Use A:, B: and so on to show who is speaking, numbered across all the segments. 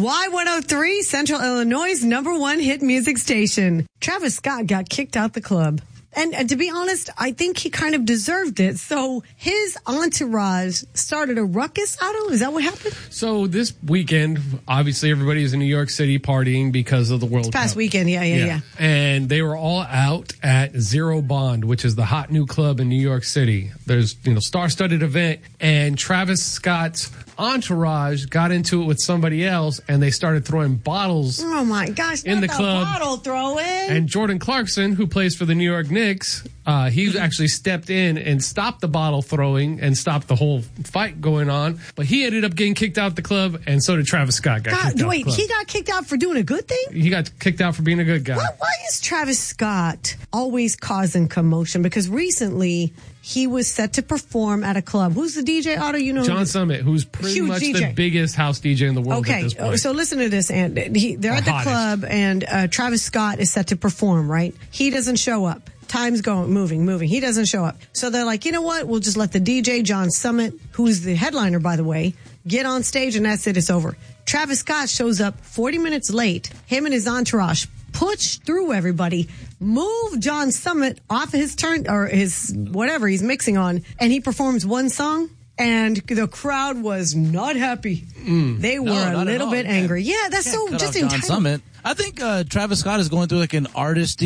A: Y103, Central Illinois' #1 hit music station. Travis Scott got kicked out the club. And to be honest, I think he kind of deserved it. So his entourage started a ruckus, Otto? Is that what happened?
B: So this weekend, obviously everybody's in New York City partying because of the World Cup.
A: Past weekend, yeah.
B: And they were all out at Zero Bond, which is the hot new club in New York City. There's, star-studded event, and Travis Scott's entourage got into it with somebody else, and they started throwing bottles.
A: Oh my gosh!
B: In the club,
A: bottle throwing.
B: And Jordan Clarkson, who plays for the New York Knicks, he actually stepped in and stopped the bottle throwing and stopped the whole fight going on. But he ended up getting kicked out the club, and so did Travis Scott.
A: Wait, he got kicked out for doing a good thing?
B: He got kicked out for being a good guy.
A: Why is Travis Scott always causing commotion? Because recently he was set to perform at a club. Who's the DJ, Otto?
B: John Summit, who's pretty much
A: DJ.
B: the biggest house DJ in the world at this point.
A: So listen to this, and they're at the club, and Travis Scott is set to perform, right? He doesn't show up. Time's moving. He doesn't show up. So they're like, you know what? We'll just let the DJ, John Summit, who's the headliner, by the way, get on stage, and that's it. It's over. Travis Scott shows up 40 minutes late. Him and his entourage push through everybody, move John Summit off his turn or his whatever he's mixing on, and he performs one song, and the crowd was not happy. They were a little bit angry. Yeah, that's so just entitled.
C: John Summit. I think Travis Scott is going through like an artist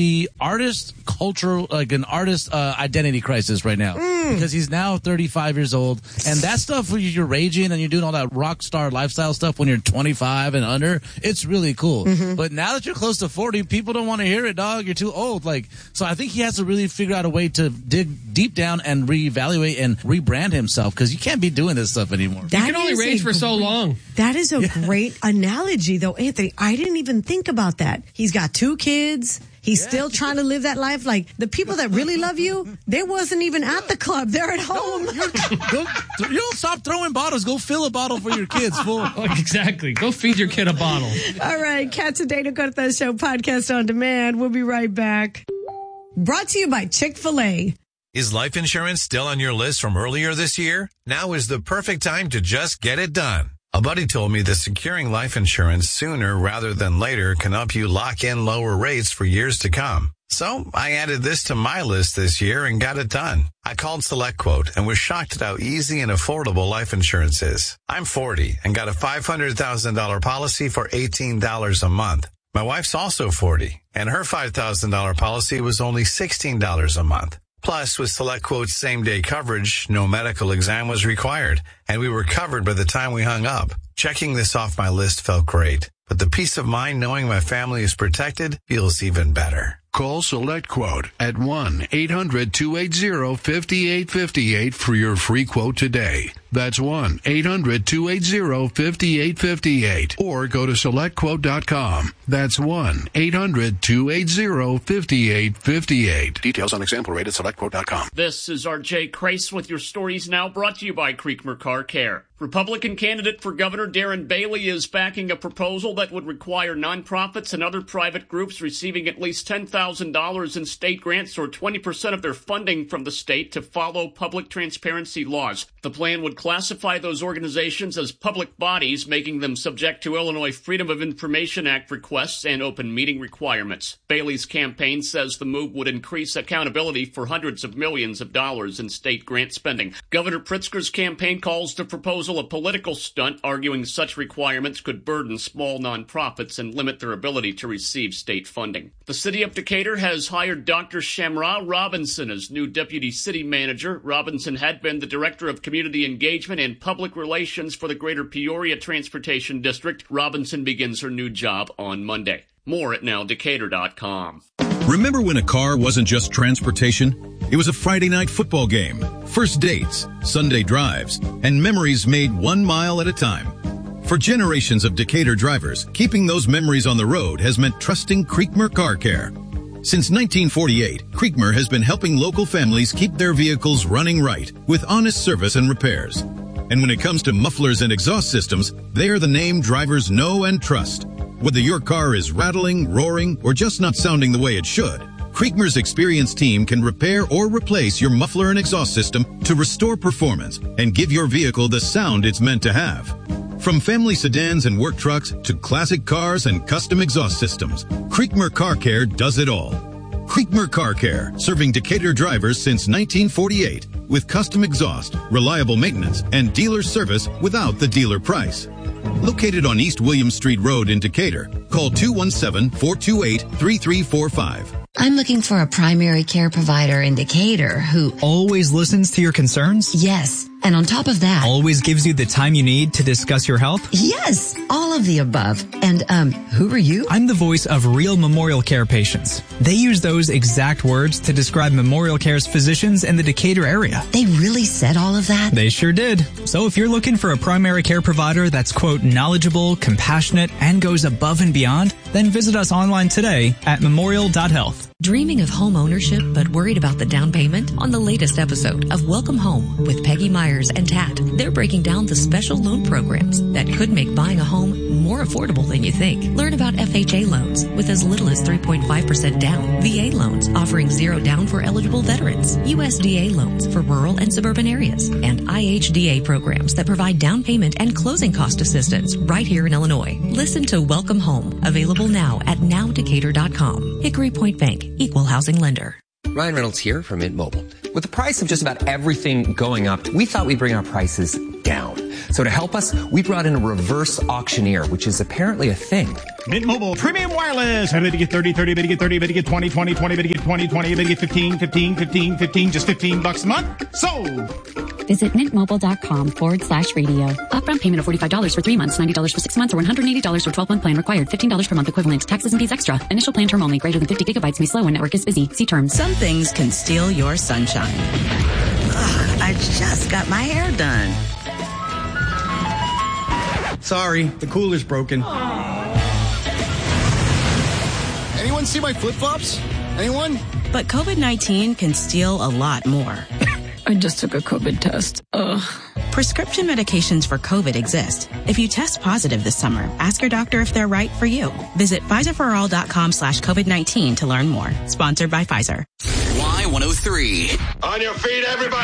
C: identity crisis right now because he's now 35 years old, and that stuff where you're raging and you're doing all that rock star lifestyle stuff when you're 25 and under, it's really cool. But now that you're close to 40, people don't want to hear it, dog. You're too old. So I think he has to really figure out a way to dig deep down and reevaluate and rebrand himself because you can't be doing this stuff anymore.
B: You can only rage for so long.
A: That is a great analogy, though, Anthony. I didn't even think about that. He's got 2 kids. He's still trying to live that life. Like, the people that really love you, they wasn't even at the club. They're at home.
C: You don't stop throwing bottles. Go fill a bottle for your kids.
B: Exactly. Go feed your kid a bottle.
A: All right. Catch the Dana Cortez Show podcast on demand. We'll be right back. Brought to you by Chick-fil-A.
D: Is life insurance still on your list from earlier this year? Now is the perfect time to just get it done. A buddy told me that securing life insurance sooner rather than later can help you lock in lower rates for years to come. So I added this to my list this year and got it done. I called SelectQuote and was shocked at how easy and affordable life insurance is. I'm 40 and got a $500,000 policy for $18 a month. My wife's also 40 and her $5,000 policy was only $16 a month. Plus, with SelectQuote's same-day coverage, no medical exam was required, and we were covered by the time we hung up. Checking this off my list felt great, but the peace of mind knowing my family is protected feels even better.
E: Call SelectQuote at 1-800-280-5858 for your free quote today. That's 1-800-280-5858. Or go to SelectQuote.com. That's 1-800-280-5858. Details on example rate at SelectQuote.com.
F: This is R.J. Kreis with your Stories Now, brought to you by Creekmer Car Care. Republican candidate for governor Darren Bailey is backing a proposal that would require nonprofits and other private groups receiving at least $10,000 in state grants or 20% of their funding from the state to follow public transparency laws. The plan would classify those organizations as public bodies, making them subject to Illinois Freedom of Information Act requests and open meeting requirements. Bailey's campaign says the move would increase accountability for hundreds of millions of dollars in state grant spending. Governor Pritzker's campaign calls the proposal a political stunt, arguing such requirements could burden small nonprofits and limit their ability to receive state funding. The city of Decatur has hired Dr. Shamra Robinson as new deputy city manager. Robinson had been the director of community engagement and public relations for the Greater Peoria Transportation District. Robinson begins her new job on Monday. More at nowdecatur.com.
G: Remember when a car wasn't just transportation? It was a Friday night football game, first dates, Sunday drives, and memories made 1 mile at a time. For generations of Decatur drivers, keeping those memories on the road has meant trusting Creekmer Car Care. Since 1948, Creekmer has been helping local families keep their vehicles running right with honest service and repairs. And when it comes to mufflers and exhaust systems, they are the name drivers know and trust. Whether your car is rattling, roaring, or just not sounding the way it should, Creekmer's experienced team can repair or replace your muffler and exhaust system to restore performance and give your vehicle the sound it's meant to have. From family sedans and work trucks to classic cars and custom exhaust systems, Creekmer Car Care does it all. Creekmer Car Care, serving Decatur drivers since 1948 with custom exhaust, reliable maintenance, and dealer service without the dealer price. Located on East William Street Road in Decatur, call 217-428-3345.
H: I'm looking for a primary care provider in Decatur who
I: always listens to your concerns?
H: Yes. And on top of that,
I: always gives you the time you need to discuss your health?
H: Yes, all of the above. And, who are you?
I: I'm the voice of Real Memorial Care patients. They use those exact words to describe Memorial Care's physicians in the Decatur area.
H: They really said all of that?
I: They sure did. So if you're looking for a primary care provider that's, quote, knowledgeable, compassionate, and goes above and beyond, then visit us online today at memorial.health.
J: Dreaming of home ownership but worried about the down payment? On the latest episode of Welcome Home with Peggy Myers and Tat, they're breaking down the special loan programs that could make buying a home more affordable than you think. Learn about FHA loans with as little as 3.5% down, VA loans offering 0 down for eligible veterans, USDA loans for rural and suburban areas, and IHDA programs that provide down payment and closing cost assistance right here in Illinois. Listen to Welcome Home, available now at nowdecatur.com. Hickory Point Bank, equal housing lender.
K: Ryan Reynolds here from Mint Mobile. With the price of just about everything going up, we thought we'd bring our prices down. So to help us, we brought in a reverse auctioneer, which is apparently a thing.
L: Mint Mobile Premium Wireless. How did you get 30, 30, bid you get 30, bid you get 20, 20, 20, bid you get 20, 20, bid you get 15, 15, 15, 15, just $15 a month? Sold!
M: Visit mintmobile.com/radio. Upfront payment of $45 for 3 months, $90 for 6 months, or $180 for 12-month plan required. $15 per month equivalent. Taxes and fees extra. Initial plan term only. Greater than 50 gigabytes may slow when network is busy. See terms.
N: Some things can steal your sunshine. Ugh, I just got my hair done.
O: Sorry, the cooler's broken.
P: Anyone see my flip-flops? Anyone?
N: But COVID-19 can steal a lot more.
M: I just took a COVID test. Ugh.
N: Prescription medications for COVID exist. If you test positive this summer, ask your doctor if they're right for you. Visit PfizerForAll.com/COVID-19 to learn more. Sponsored by Pfizer.
Q: Y103.
R: On your feet, everybody.